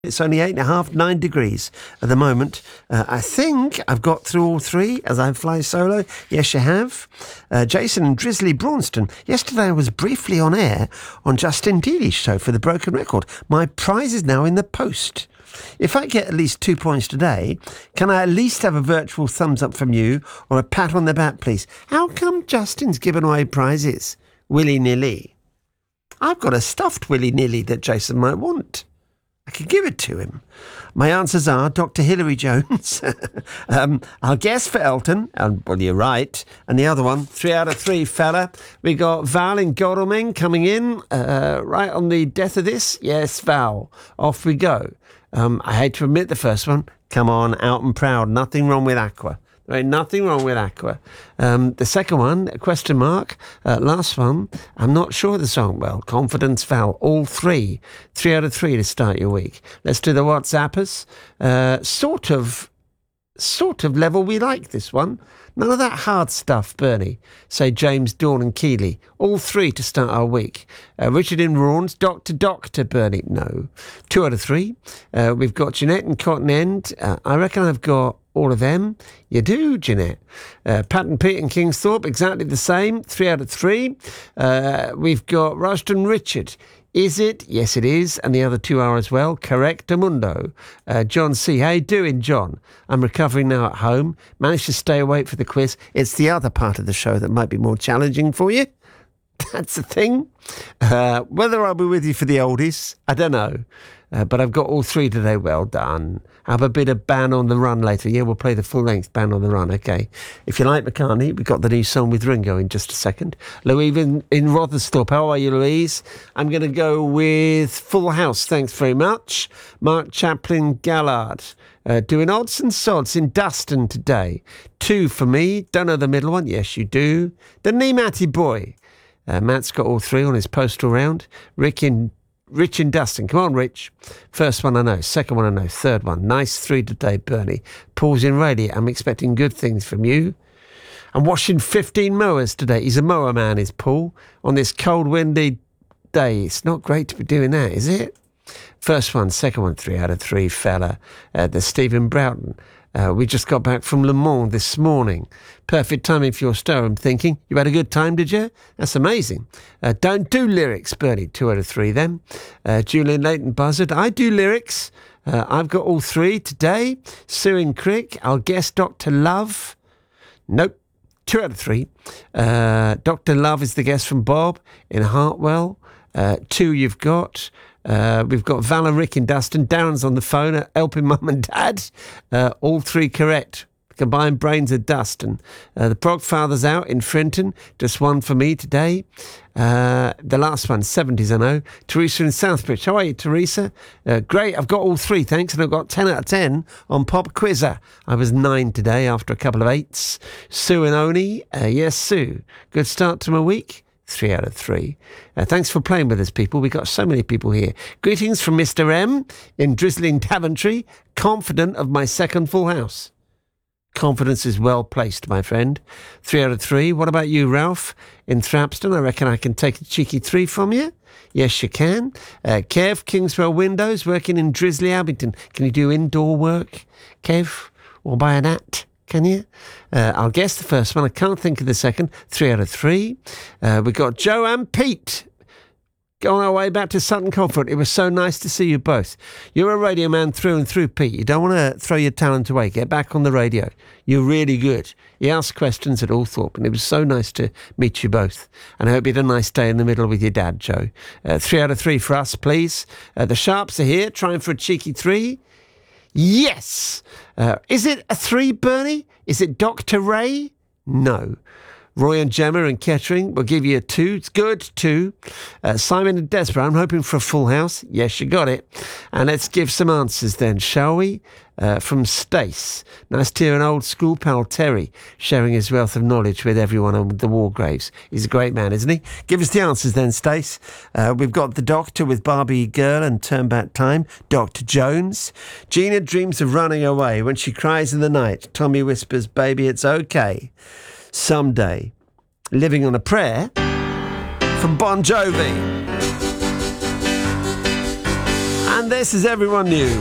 It's only 8.5, 9 degrees at the moment. I think I've got through all three as I fly solo. Yes, you have. Jason and Drizzly Braunston. Yesterday I was briefly on air on Justin Dealey's show for the Broken Record. My prize is now in the post. If I get at least 2 points today, can I at least have a virtual thumbs up from you or a pat on the back, please? How come Justin's given away prizes willy-nilly? I've got a stuffed willy-nilly that Jason might want. I could give it to him. My answers are Dr. Hilary Jones. I'll guess for Elton. Well, you're right. And the other one, 3 out of 3, fella. We got Val in Godalming coming in right on the death of this. Yes, Val. Off we go. I hate to admit the first one. Come on, out and proud. Nothing wrong with Aqua. There ain't nothing wrong with Aqua. The second one, question mark. Last one, I'm not sure of the song. Well, Confidence Val, all 3. 3 out of 3 to start your week. Let's do the WhatsAppers. Sort of level we like this one. None of that hard stuff, Bernie. Say James, Dawn and Keeley. All 3 to start our week. Richard in Raunds, Doctor, Bernie. No. 2 out of 3. We've got Jeanette and Cotton End. I reckon I've got all of them. You do, Jeanette. Pat and Pete and Kingsthorpe, exactly the same. 3 out of 3. We've got Rushton Richard. Is it? Yes, it is. And the other 2 are as well. Correctamundo. John C. How you doing, John? I'm recovering now at home. Managed to stay awake for the quiz. It's the other part of the show that might be more challenging for you. That's the thing. Whether I'll be with you for the oldies, I don't know. But I've got all 3 today. Well done. Have a bit of Band on the Run later. Yeah, we'll play the full-length Band on the Run, okay. If you like McCartney, we've got the new song with Ringo in just a second. Louise in Rothersthorpe. How are you, Louise? I'm going to go with Full House, thanks very much. Mark Chaplin Gallard. Doing odds and sods in Dustin today. 2 for me. Don't know the middle one. Yes, you do. The knee Matty boy. Matt's got all 3 on his postal round. Rich in Dustin. Come on, Rich. First one I know. Second one I know. Third one. Nice 3 today, Bernie. Paul's in Raleigh. I'm expecting good things from you. I'm washing 15 mowers today. He's a mower man, is Paul. On this cold, windy day. It's not great to be doing that, is it? First one. Second one. 3 out of 3, fella. The Stephen Broughton. We just got back from Le Mans this morning. Perfect timing for your story, I'm thinking. You had a good time, did you? That's amazing. Don't do lyrics, Bernie. 2 out of 3 then. Julian Leighton Buzzard. I do lyrics. I've got all 3 today. Sue in Crick. I'll guess Dr. Love. Nope. 2 out of 3. Dr. Love is the guess from Bob in Hartwell. 2 you've got. We've got Val, Rick in Dustin. Darren's on the phone helping Mum and Dad. All 3 correct. Combined brains of Dustin. The Progfather's out in Frinton. Just 1 for me today. The last one, 70s I know. Teresa in Southbridge. How are you, Teresa? Great. I've got all 3, thanks. And I've got 10 out of 10 on Pop Quizzer. I was 9 today after a couple of 8s. Sue and Oni. Yes, Sue. Good start to my week. 3 out of 3. Thanks for playing with us, people. We've got so many people here. Greetings from Mr. M in drizzling Daventry. Confident of my second full house. Confidence is well placed, my friend. 3 out of 3. What about you, Ralph? In Thrapston, I reckon I can take a cheeky 3 from you. Yes, you can. Kev, Kingswell Windows, working in Drizzly Abington. Can you do indoor work, Kev? Or buy an hat? Can you? I'll guess the first one. I can't think of the second. 3 out of 3. We've got Joe and Pete. Go on our way back to Sutton Coldfield. It was so nice to see you both. You're a radio man through and through, Pete. You don't want to throw your talent away. Get back on the radio. You're really good. You asked questions at Althorpe, and it was so nice to meet you both. And I hope you had a nice day in the middle with your dad, Joe. 3 out of 3 for us, please. The Sharps are here, trying for a cheeky 3. Yes! Is it a 3, Bernie? Is it Dr. Ray? No. Roy and Gemma and Kettering will give you a 2. It's good, 2. Simon and Desborough, I'm hoping for a full house. Yes, you got it. And let's give some answers then, shall we? From Stace. Nice to hear an old school pal, Terry, sharing his wealth of knowledge with everyone on the war graves. He's a great man, isn't he? Give us the answers then, Stace. We've got the Doctor with Barbie Girl and Turn Back Time. Dr. Jones. Gina dreams of running away when she cries in the night. Tommy whispers, baby, it's okay. Someday. Living on a Prayer from Bon Jovi. And this is Everyone New.